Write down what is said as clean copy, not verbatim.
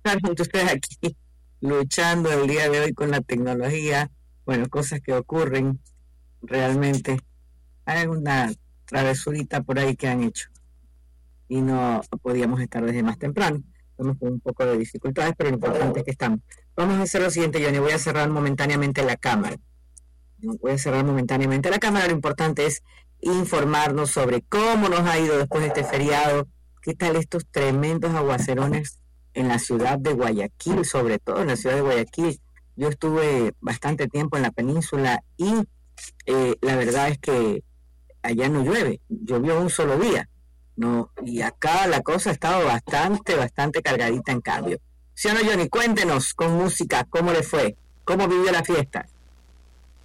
estar junto a ustedes aquí luchando el día de hoy con la tecnología. Bueno, cosas que ocurren realmente. Hay una travesurita por ahí que han hecho y no podíamos estar desde más temprano. Estamos con un poco de dificultades, pero lo importante es que estamos. Vamos a hacer lo siguiente, Johnny. Voy a cerrar momentáneamente la cámara. Lo importante es informarnos sobre cómo nos ha ido después de este feriado, qué tal estos tremendos aguacerones en la ciudad de Guayaquil, sobre todo en la ciudad de Guayaquil. Yo estuve bastante tiempo en la península y la verdad es que allá no llueve, llovió un solo día, no, y acá la cosa ha estado bastante cargadita en cambio. ¿Sí o no, Johnny? Cuéntenos con música, ¿cómo le fue? ¿Cómo vivió la fiesta?